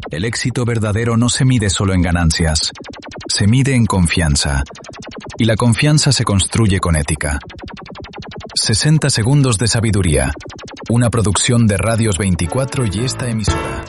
El éxito verdadero no se mide solo en ganancias, se mide en confianza. Y la confianza se construye con ética. 60 segundos de sabiduría. Una producción de Radios 24 y esta emisora.